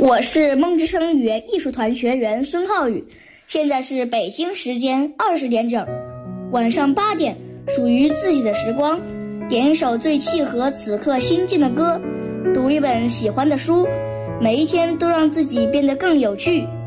我是梦之声语言艺术团学员孙浩宇，现在是北京时间20点整，晚上8点，属于自己的时光，点一首最契合此刻心境的歌，读一本喜欢的书，每一天都让自己变得更有趣、